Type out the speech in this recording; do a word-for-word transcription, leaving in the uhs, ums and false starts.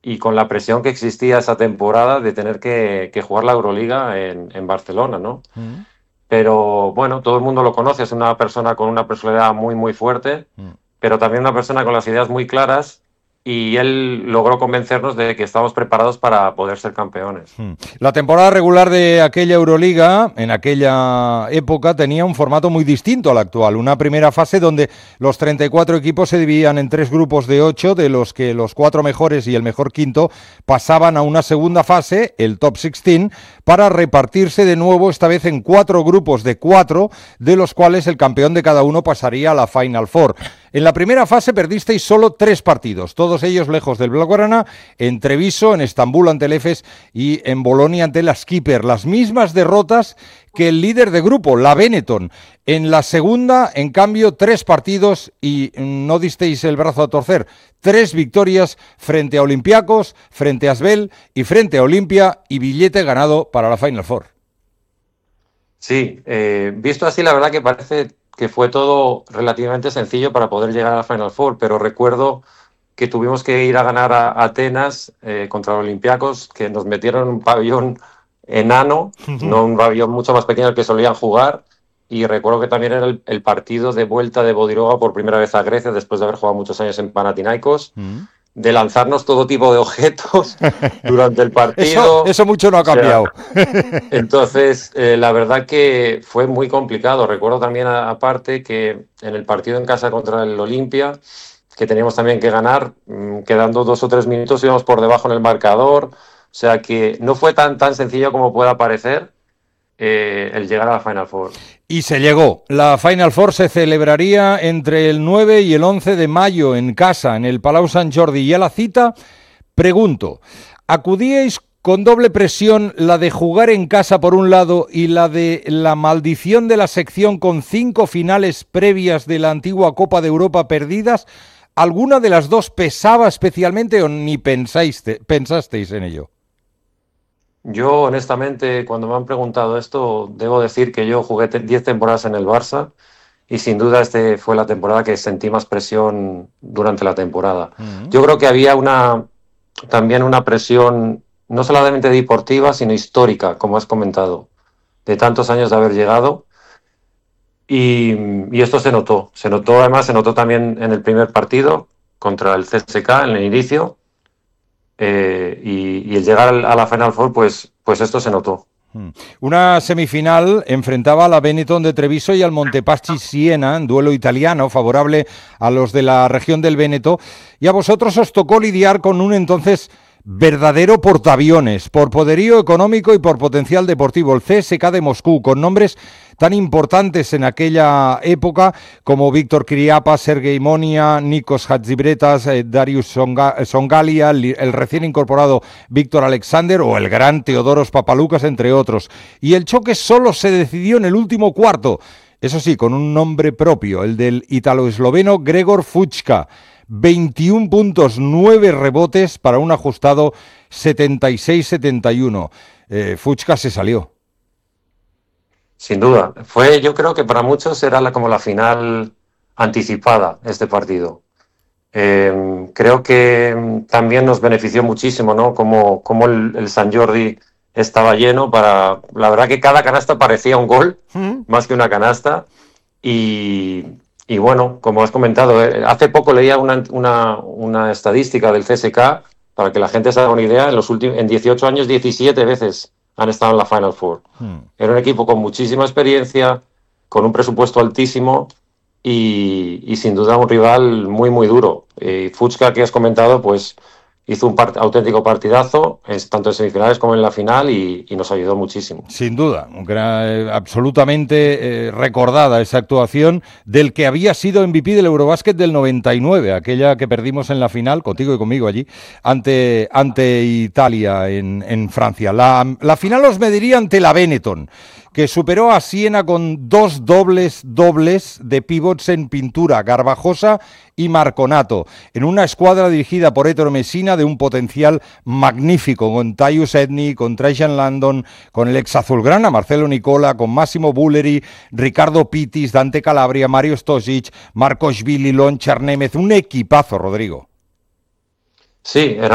y con la presión que existía esa temporada de tener que, que jugar la Euroliga en, en Barcelona, ¿no? Mm. Pero bueno, todo el mundo lo conoce, es una persona con una personalidad muy, muy fuerte, Mm. pero también una persona con las ideas muy claras, y él logró convencernos de que estábamos preparados para poder ser campeones. La temporada regular de aquella Euroliga, en aquella época, tenía un formato muy distinto al actual. Una primera fase donde los treinta y cuatro equipos se dividían en tres grupos de ocho, de los que los cuatro mejores y el mejor quinto pasaban a una segunda fase, el top dieciséis, para repartirse de nuevo, esta vez en cuatro grupos de cuatro, de los cuales el campeón de cada uno pasaría a la Final Four. En la primera fase perdisteis solo tres partidos, todos ellos lejos del Blaugrana, en Treviso, en Estambul ante el Efes y en Bolonia ante la Skipper. Las mismas derrotas que el líder de grupo, la Benetton. En la segunda, en cambio, tres partidos y no disteis el brazo a torcer. Tres victorias frente a Olympiacos, frente a Asvel y frente a Olimpia, y billete ganado para la Final Four. Sí, eh, visto así, la verdad que parece que fue todo relativamente sencillo para poder llegar a la Final Four, pero recuerdo que tuvimos que ir a ganar a Atenas eh, contra los Olympiacos, que nos metieron en un pabellón enano, no un pabellón mucho más pequeño al que solían jugar, y recuerdo que también era el, el partido de vuelta de Bodiroga por primera vez a Grecia, después de haber jugado muchos años en Panathinaikos, mm. de lanzarnos todo tipo de objetos durante el partido. Eso, eso mucho no ha cambiado. O sea, entonces, eh, la verdad que fue muy complicado. Recuerdo también, a, aparte, que en el partido en casa contra el Olimpia, que teníamos también que ganar, mmm, quedando dos o tres minutos, íbamos por debajo en el marcador. O sea que no fue tan, tan sencillo como pueda parecer eh, el llegar a la Final Four. Y se llegó. La Final Four se celebraría entre el nueve y el once de mayo en casa, en el Palau Sant Jordi. Y a la cita, pregunto, ¿acudíais con doble presión, la de jugar en casa por un lado y la de la maldición de la sección con cinco finales previas de la antigua Copa de Europa perdidas? ¿Alguna de las dos pesaba especialmente o ni pensáis, pensasteis en ello? Yo, honestamente, cuando me han preguntado esto, debo decir que yo jugué diez temporadas en el Barça y sin duda esta fue la temporada que sentí más presión durante la temporada. Uh-huh. Yo creo que había una también una presión no solamente deportiva, sino histórica, como has comentado, de tantos años de haber llegado. Y, y esto se notó. Se notó, además, se notó también en el primer partido contra el C S K, en el inicio. Eh, y, y el llegar a la Final Four, pues, pues esto se notó. Una semifinal enfrentaba a la Benetton de Treviso y al Montepaschi Siena, en duelo italiano favorable a los de la región del Véneto, y a vosotros os tocó lidiar con un entonces verdadero portaaviones, por poderío económico y por potencial deportivo, el C S K de Moscú, con nombres tan importantes en aquella época como Víctor Kiriapa, Sergei Monia, Nikos Hatzibretas, eh, Darius Songa, Songalia, el, el recién incorporado Víctor Alexander o el gran Teodoros Papaloukas, entre otros. Y el choque solo se decidió en el último cuarto, eso sí, con un nombre propio, el del italo-esloveno Gregor Fučka. veintiún puntos, nueve rebotes para un ajustado setenta y seis setenta y uno. Eh, Fučka se salió. Sin duda. Fue, yo creo que para muchos era la, como la final anticipada, este partido. Eh, creo que también nos benefició muchísimo, ¿no? Como, como el, el Sant Jordi estaba lleno para... La verdad que cada canasta parecía un gol, ¿Mm? Más que una canasta. Y... Y bueno, como has comentado, eh, hace poco leía una, una, una estadística del C S K, para que la gente se haga una idea, en los últimos, en dieciocho años, diecisiete veces han estado en la Final Four. Hmm. Era un equipo con muchísima experiencia, con un presupuesto altísimo y, y sin duda un rival muy, muy duro. Eh, Fučka, que has comentado, pues hizo un part- auténtico partidazo, tanto en semifinales como en la final, y, y nos ayudó muchísimo. Sin duda, eh, absolutamente eh, recordada esa actuación del que había sido M V P del Eurobásquet del noventa y nueve, aquella que perdimos en la final, contigo y conmigo allí, ante, ante Italia en, en Francia. La, la final os mediría ante la Benetton, que superó a Siena con dos dobles dobles de pivots en pintura, Garbajosa y Marconato, en una escuadra dirigida por Ettore Messina de un potencial magnífico, con Tyus Edney, con Trajan Landon, con el ex azulgrana Marcelo Nicola, con Massimo Bulleri, Ricardo Pittis, Dante Calabria, Mario Stosic, Markošvili, Lon Chernemez, un equipazo, Rodrigo. Sí, era